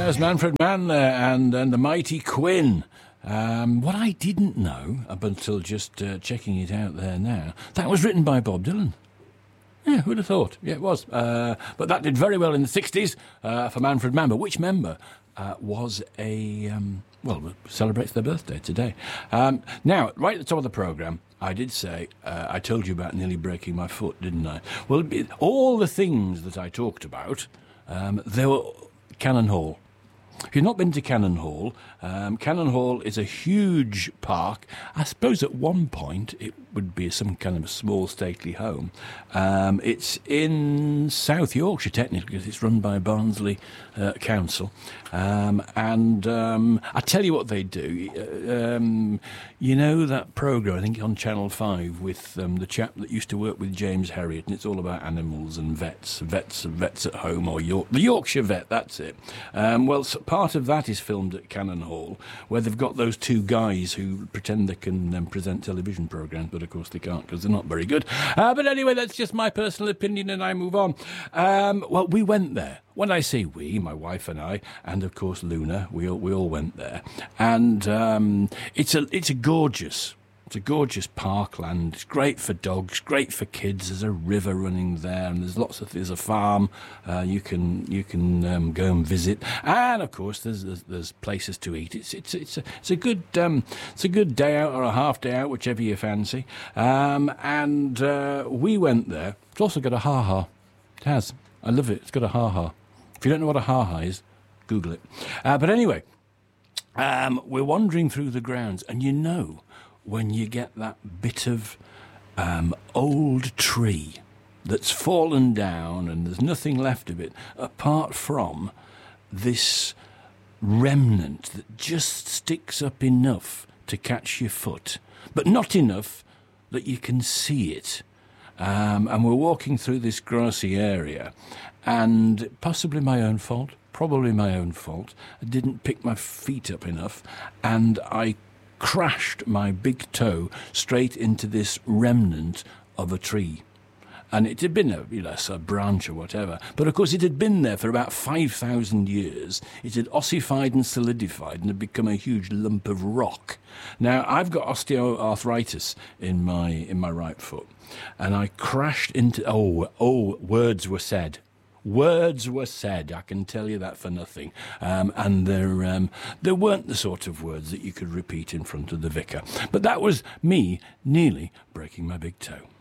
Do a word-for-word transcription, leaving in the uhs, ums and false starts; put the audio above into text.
There's Manfred Mann there and, and the Mighty Quinn. Um, what I didn't know, up until just uh, checking it out there now, that was written by Bob Dylan. Yeah, who'd have thought? Yeah, it was. Uh, but that did very well in the sixties uh, for Manfred Mann. But which member uh, was a, um, well, celebrates their birthday today? Um, now, right at the top of the programme, I did say, uh, I told you about nearly breaking my foot, didn't I? Well, all the things that I talked about, um, they were Cannon Hall. If you've not been to Cannon Hall, um, Cannon Hall is a huge park. I suppose at one point it would be some kind of a small stately home. Um, it's in South Yorkshire, technically, because it's run by Barnsley uh, Council. Um, and um, I tell you what they do. Uh, um, you know that programme, I think, on Channel five with um, the chap that used to work with James Herriot, and it's all about animals and vets, vets, vets at home, or York, the Yorkshire vet, that's it. Um, well, so part of that is filmed at Cannon Hall, where they've got those two guys who pretend they can um, present television programmes, but of course they can't because they're not very good. Uh, but anyway, that's just my personal opinion, and I move on. Um, well, we went there. When I say we, my wife and I, and of course Luna, we all, we all went there, and um, it's a it's a gorgeous. It's a gorgeous parkland. It's great for dogs, great for kids. There's a river running there, and there's lots of there's a farm uh, you can you can um, go and visit, and of course there's, there's there's places to eat. It's it's it's a it's a good um, it's a good day out or a half day out, whichever you fancy. Um, and uh, we went there. It's also got a ha ha. It has. I love it. It's got a ha ha. If you don't know what a ha ha is, Google it. Uh, but anyway, um, we're wandering through the grounds, and you know, when you get that bit of um, old tree that's fallen down and there's nothing left of it apart from this remnant that just sticks up enough to catch your foot, but not enough that you can see it. Um, and we're walking through this grassy area, and possibly my own fault, probably my own fault, I didn't pick my feet up enough, and I crashed my big toe straight into this remnant of a tree. And it had been a, you know, a branch or whatever. But of course it had been there for about five thousand years. It had ossified and solidified and had become a huge lump of rock. Now, I've got osteoarthritis in my in my right foot. And I crashed into... Oh, oh, words were said. Words were said, I can tell you that for nothing. Um, and there um, there weren't the sort of words that you could repeat in front of the vicar. But that was me nearly breaking my big toe.